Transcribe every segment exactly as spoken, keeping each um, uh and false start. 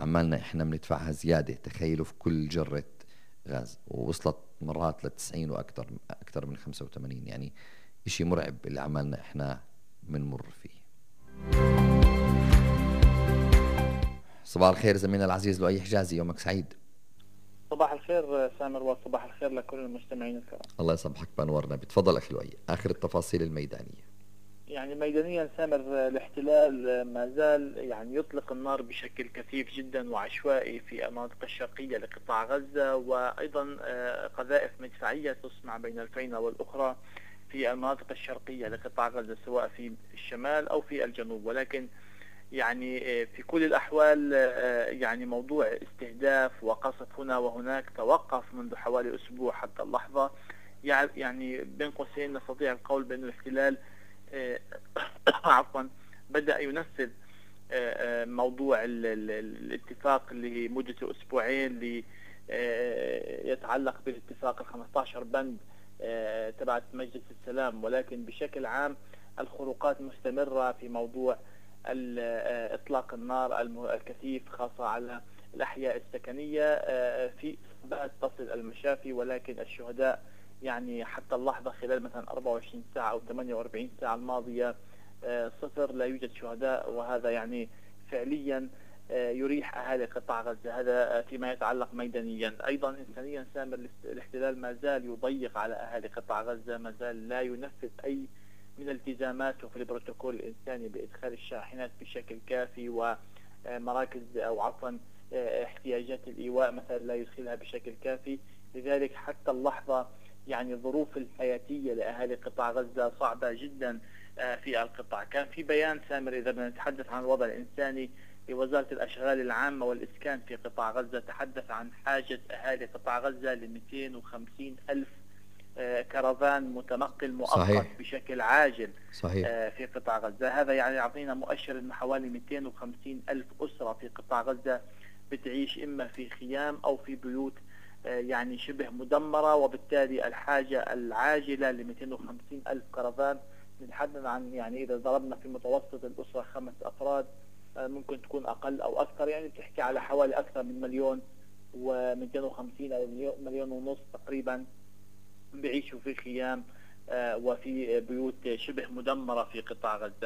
عمالنا إحنا بندفعها زيادة. تخيلوا في كل جرة غاز، ووصلت مرات لتسعين وأكثر أكثر من خمسة وثمانين. يعني إشي مرعب اللي عمالنا إحنا بنمر فيه. صباح الخير زميلنا العزيز لؤي حجازي، يومك سعيد. صباح الخير سامر، وصباح الخير لكل المستمعين الكرام. الله يصبحك بانورنا. بتفضل أخي لؤي، آخر التفاصيل الميدانية. يعني ميدانيا سامر، الاحتلال ما زال يعني يطلق النار بشكل كثيف جدا وعشوائي في المناطق الشرقية لقطاع غزة، وأيضا قذائف مدفعية تصنع بين الفينة والأخرى في المناطق الشرقية لقطاع غزة، سواء في الشمال أو في الجنوب. ولكن يعني في كل الأحوال يعني موضوع استهداف وقصف هنا وهناك توقف منذ حوالي أسبوع حتى اللحظة. يعني بين قوسين نستطيع القول بأن الاحتلال عفوا بدأ ينفذ موضوع الاتفاق لمدة أسبوعين اللي يتعلق بالاتفاق ال خمسة عشر بند تبعت مجلس السلام. ولكن بشكل عام الخروقات مستمرة في موضوع اطلاق النار الكثيف، خاصة على الاحياء السكنية. في اثبات تصل المشافي، ولكن الشهداء يعني حتى اللحظة خلال مثلا أربعة وعشرين ساعة أو ثمانية وأربعين ساعة الماضية صفر، لا يوجد شهداء. وهذا يعني فعليا يريح أهالي قطاع غزة. هذا فيما يتعلق ميدانيا. أيضا إنسانيا سامر، الاحتلال ما زال يضيق على أهالي قطاع غزة، ما زال لا ينفذ أي من التزاماته في البروتوكول الإنساني بإدخال الشاحنات بشكل كافي، ومراكز أو عفوا احتياجات الإيواء مثلا لا يدخلها بشكل كافي. لذلك حتى اللحظة يعني الظروف الحياتية لأهالي قطاع غزة صعبة جدا في القطاع. كان في بيان سامر إذا بنتحدث عن الوضع الإنساني لوزارة الأشغال العامة والإسكان في قطاع غزة، تحدث عن حاجة أهالي قطاع غزة ل مئتين وخمسين ألف كرفان متنقل مؤقت صحيح. بشكل عاجل صحيح. في قطاع غزة. هذا يعني يعطينا مؤشر أن حوالي مئتين وخمسين ألف أسرة في قطاع غزة بتعيش إما في خيام أو في بيوت يعني شبه مدمرة، وبالتالي الحاجة العاجلة ل مئتين وخمسين ألف كرفان. نتحدث عن يعني إذا ضربنا في متوسط الأسرة خمس أفراد ممكن تكون أقل أو أكثر، يعني بتحكي على حوالي أكثر من مليون ومئتين وخمسين أو مليون ونص تقريبا بيعيشوا في خيام وفي بيوت شبه مدمرة في قطاع غزة.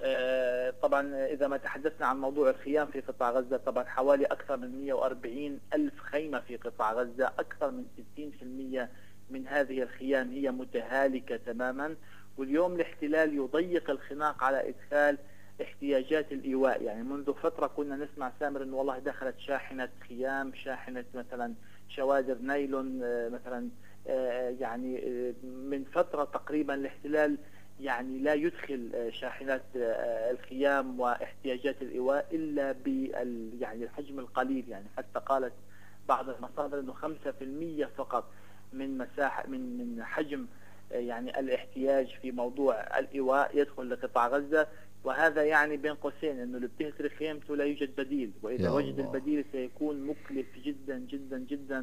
طبعا إذا ما تحدثنا عن موضوع الخيام في قطاع غزة، طبعا حوالي أكثر من مئة وأربعين ألف خيمة في قطاع غزة، أكثر من ستين بالمئة من هذه الخيام هي متهالكة تماما. واليوم الاحتلال يضيق الخناق على إدخال احتياجات الإيواء. يعني منذ فترة كنا نسمع سامر أنه والله دخلت شاحنة خيام، شاحنة مثلا شوادر نايلون مثلا. يعني من فترة تقريبا الاحتلال يعني لا يدخل شاحنات الخيام واحتياجات الإيواء إلا بال يعني الحجم القليل. يعني حتى قالت بعض المصادر أنه خمسة بالمئة فقط من مساحة من من حجم يعني الاحتياج في موضوع الإيواء يدخل لقطاع غزة. وهذا يعني بين قوسين أنه اللي بتهتري خيمته لا يوجد بديل، وإذا وجد البديل سيكون مكلف جدا جدا جدا.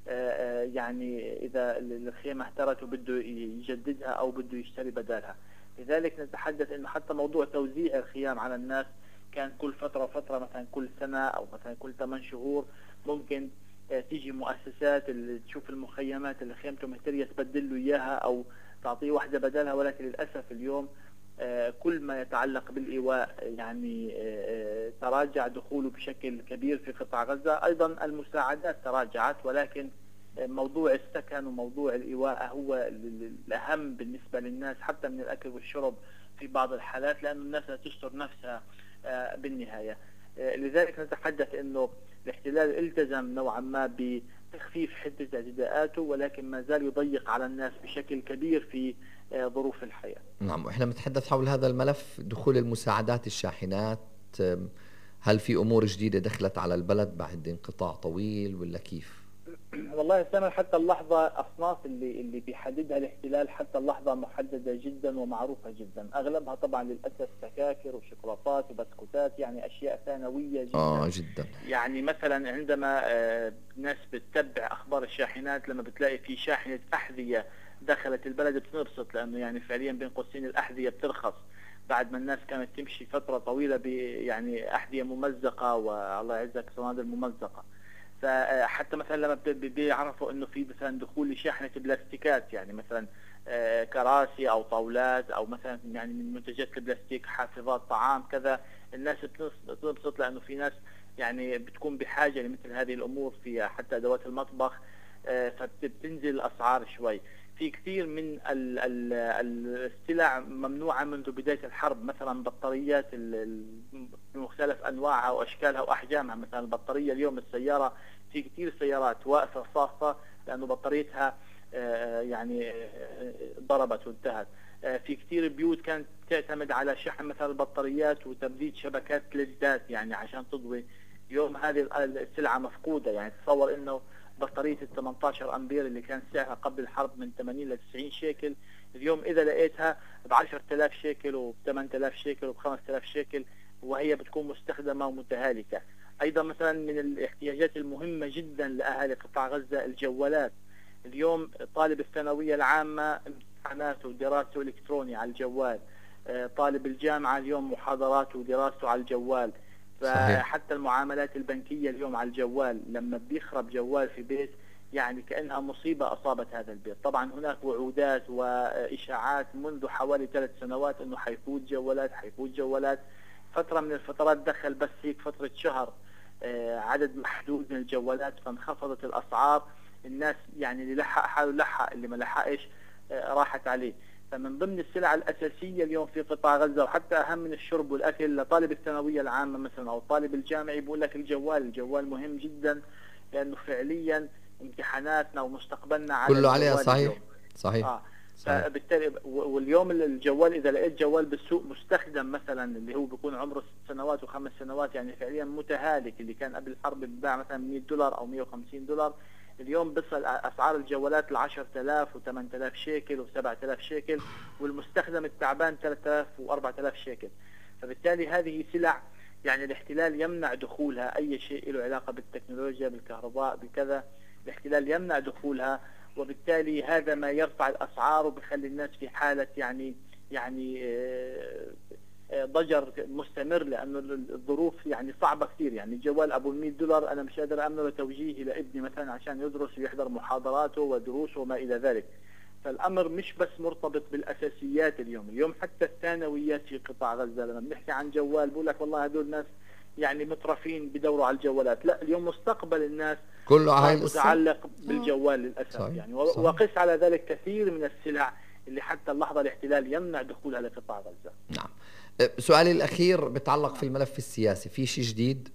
يعني إذا الخيمة احترت وبده يجددها أو بده يشتري بدالها. لذلك نتحدث إنه حتى موضوع توزيع الخيام على الناس كان كل فترة فترة مثلا كل سنة أو مثلا كل ثمان شهور ممكن تيجي مؤسسات اللي تشوف المخيمات اللي خيمته مهترية تبدل له إياها أو تعطيه واحدة بدالها. ولكن للأسف اليوم كل ما يتعلق بالإيواء يعني تراجع دخوله بشكل كبير في قطاع غزة. أيضا المساعدات تراجعت، ولكن موضوع السكن وموضوع الإيواء هو الأهم بالنسبة للناس حتى من الأكل والشرب في بعض الحالات، لأن الناس تستر نفسها بالنهاية. لذلك نتحدث أنه الاحتلال التزم نوعا ما بتخفيف حدة اعتداءاته، ولكن ما زال يضيق على الناس بشكل كبير في ظروف الحياة. نعم، وإحنا بنتحدث حول هذا الملف، دخول المساعدات الشاحنات. هل في أمور جديدة دخلت على البلد بعد انقطاع طويل ولا كيف؟ والله سامر حتى اللحظة أصناف اللي اللي بيحددها الاحتلال حتى اللحظة محددة جدا ومعروفة جدا. أغلبها طبعا للأسف سكاكر وشوكولاتات وبسكوتات، يعني أشياء ثانوية جدا. آه جدا. يعني مثلا عندما آه ناس بتتبع أخبار الشاحنات، لما بتلاقي في شاحنة أحذية دخلت البلد بتنبسط، لأنه يعني فعليا بين قوسين الأحذية بترخص. بعد ما الناس كانت تمشي فترة طويلة ب يعني أحذية ممزقة والله يعزك صنادل ممزقة. فحتى مثلا لما ب- ب- بيعرفوا انه في مثلا دخول لشاحنة بلاستيكات، يعني مثلا آه، كراسي او طاولات او مثلا يعني من منتجات البلاستيك، حافظات طعام كذا، الناس بتنص- بتنبسط لانه في ناس يعني بتكون بحاجة لمثل هذه الامور في حتى ادوات المطبخ. آه، فبتنزل الاسعار شوي. في كثير من ال- ال- السلع ممنوعة منذ بداية الحرب، مثلا بطاريات ال- ال- بمختلف أنواعها وأشكالها وأحجامها. مثلا البطارية اليوم السيارة، في كثير سيارات واقفة صافة لأنه بطاريتها آه، يعني آه، ضربت وانتهت. آه، في كثير بيوت كانت تعتمد على شحن مثلا البطاريات وتبريد شبكات ليدات يعني عشان تضوي. اليوم هذه السلعة مفقودة. يعني تصور انه بطارية ال ثمانية عشر امبير اللي كان سعرها قبل الحرب من ثمانين ل تسعين شيكل، اليوم اذا لقيتها ب عشرة آلاف شيكل وب ثمانية آلاف شيكل وب خمسة آلاف شيكل، وهي بتكون مستخدمة ومتهالكة. ايضا مثلا من الاحتياجات المهمة جدا لاهالي قطاع غزة الجوالات. اليوم طالب الثانوية العامة امتحاناته ودراسته الكتروني على الجوال، آه، طالب الجامعة اليوم محاضراته ودراسته على الجوال، صحيح. فحتى المعاملات البنكية اليوم على الجوال. لما بيخرب جوال في بيت يعني كأنها مصيبة أصابت هذا البيت. طبعا هناك وعودات وإشاعات منذ حوالي ثلاث سنوات أنه حيفوت جوالات حيفوت جوالات. فترة من الفترات دخل بس هيك فترة شهر آه، عدد محدود من الجوالات، فانخفضت الأسعار. الناس يعني اللي لحق حاله لحق، اللي ما لحقش آه، راحت عليه. فمن ضمن السلع الأساسية اليوم في قطاع غزة، وحتى أهم من الشرب والأكل، لطالب الثانوية العامة مثلا أو الطالب الجامعي، بيقول لك الجوال الجوال مهم جدا، لأنه فعليا امتحاناتنا ومستقبلنا على كله عليها. الجوال صحيح. اليوم. صحيح. اه صحيح. فبالتالي و- واليوم الجوال اذا لقيت جوال بالسوق مستخدم مثلا اللي هو بيكون عمره ست سنوات وخمس سنوات يعني فعليا متهالك، اللي كان قبل الحرب بيتباع مثلا مية دولار او مية وخمسين دولار، اليوم بيصل اسعار الجوالات ل عشرة آلاف وثمانية آلاف شيكل وسبعة آلاف شيكل، والمستخدم التعبان ثلاثة آلاف وأربعة آلاف شيكل. فبالتالي هذه سلع يعني الاحتلال يمنع دخولها، اي شيء له علاقة بالتكنولوجيا بالكهرباء بكذا الاحتلال يمنع دخولها، وبالتالي هذا ما يرفع الأسعار وبيخلي الناس في حالة يعني يعني آه، آه، ضجر مستمر، لأنه الظروف يعني صعبة كثير. يعني الجوال أبو مية دولار أنا مش قادر أمنه لتوجيهي لابني مثلا عشان يدرس ويحضر محاضراته ودروسه وما إلى ذلك. فالأمر مش بس مرتبط بالأساسيات. اليوم اليوم حتى الثانويات في قطاع غزة لما بنحكي عن جوال بقول لك والله هدول الناس يعني مترفين بدوروا على الجوالات. لا، اليوم مستقبل الناس كله على هاي صار القصة. متعلق آه. بالجوال للأسف. صحيح. يعني صحيح. وقس على ذلك كثير من السلع اللي حتى اللحظة الاحتلال يمنع دخولها لقطاع غزة. نعم. أه، سؤالي الأخير بتعلق في نعم. الملف السياسي، في شيء جديد؟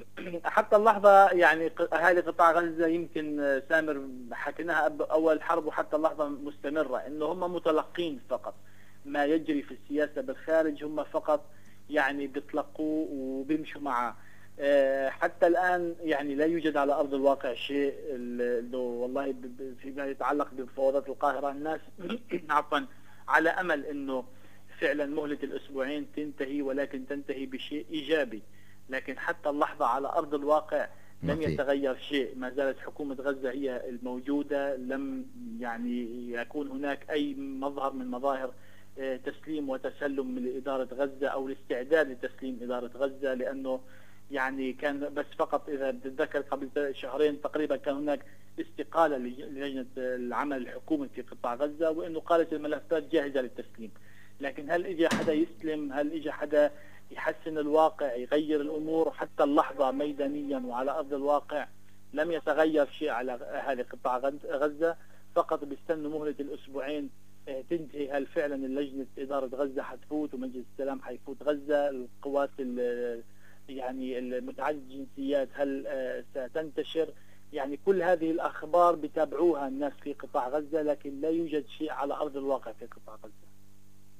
حتى اللحظة يعني ق- أهالي قطاع غزة يمكن آه، سامر حكيناها أب- أول حرب وحتى اللحظة مستمرة، إنه هم متلقين فقط ما يجري في السياسة بالخارج، هم فقط يعني بيتلقوا وبيمشوا معه. آه، حتى الآن يعني لا يوجد على أرض الواقع شيء ال- لو والله ب- ب- فيما يتعلق بمفاوضات القاهرة. الناس عفوا على أمل إنه فعلا مهلة الأسبوعين تنتهي، ولكن تنتهي بشيء إيجابي. لكن حتى اللحظة على أرض الواقع ما لم في. يتغير شيء. ما زالت حكومة غزة هي الموجودة، لم يعني يكون هناك أي مظهر من مظاهر آه، تسليم وتسلم من إدارة غزة أو الاستعداد لتسليم إدارة غزة، لأنه يعني كان بس فقط إذا بتتذكر قبل شهرين تقريبا كان هناك استقالة لج- للجنة العمل الحكومي في قطاع غزة، وإنه قالت الملفات جاهزة للتسليم. لكن هل إجا حدا يسلم؟ هل إجا حدا يحسن الواقع يغير الأمور؟ حتى اللحظة ميدانيا وعلى أرض الواقع لم يتغير شيء على أهالي قطاع غز- غزة. فقط بيستنوا مهلة الأسبوعين آه، تنتهي. هل فعلا اللجنة إدارة غزة حتفوت ومجلس السلام حيفوت غزة؟ القوات ال- يعني المتعدد الجنسيات هل آه، ستنتشر؟ يعني كل هذه الأخبار بتابعوها الناس في قطاع غزة، لكن لا يوجد شيء على أرض الواقع في قطاع غزة.